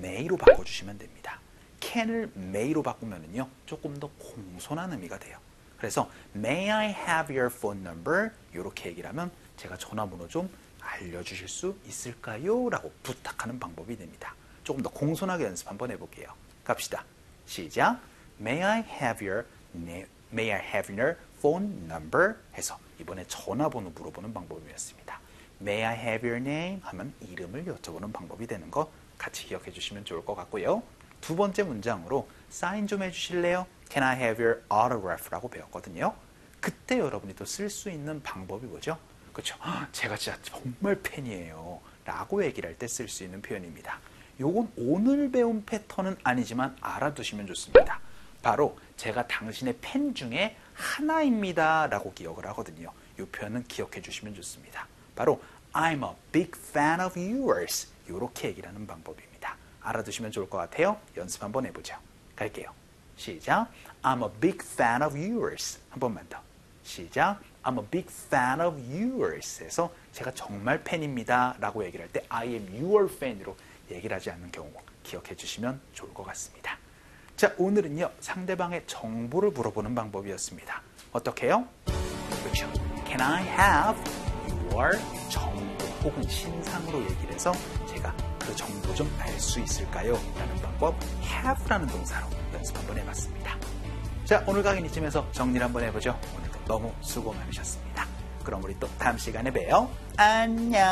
may로 바꿔주시면 됩니다. can을 may로 바꾸면은요, 조금 더 공손한 의미가 돼요. 그래서 may I have your phone number? 이렇게 얘기를 하면 제가 전화번호 좀 알려주실 수 있을까요? 라고 부탁하는 방법이 됩니다. 조금 더 공손하게 연습 한번 해볼게요. 갑시다. 시작. May I have your phone number? 해서 이번에 전화번호 물어보는 방법이었습니다. May I have your name? 하면 이름을 여쭤보는 방법이 되는 거 같이 기억해 주시면 좋을 것 같고요. 두 번째 문장으로 사인 좀 해주실래요? Can I have your autograph? 라고 배웠거든요. 그때 여러분이 또 쓸 수 있는 방법이 뭐죠? 그렇죠. 제가 진짜 정말 팬이에요. 라고 얘기를 할 때 쓸 수 있는 표현입니다. 요건 오늘 배운 패턴은 아니지만 알아두시면 좋습니다. 바로 제가 당신의 팬 중에 하나입니다. 라고 기억을 하거든요. 이 표현은 기억해 주시면 좋습니다. 바로 I'm a big fan of yours. 이렇게 얘기를 하는 방법입니다. 알아두시면 좋을 것 같아요. 연습 한번 해보죠. 갈게요. 시작. I'm a big fan of yours. 한 번만 더. 시작. I'm a big fan of yours. 해서 제가 정말 팬입니다. 라고 얘기를 할 때 I am your fan으로 얘기를 하지 않는 경우 기억해 주시면 좋을 것 같습니다. 자, 오늘은요, 상대방의 정보를 물어보는 방법이었습니다. 어떻게 해요? 그렇죠. Can I have your 정보 혹은 신상으로 얘기를 해서 제가 그 정보 좀 알 수 있을까요? 라는 방법 have라는 동사로 연습 한번 해봤습니다. 자, 오늘 강의는 이쯤에서 정리를 한번 해보죠. 오늘도 너무 수고 많으셨습니다. 그럼 우리 또 다음 시간에 봬요. 안녕.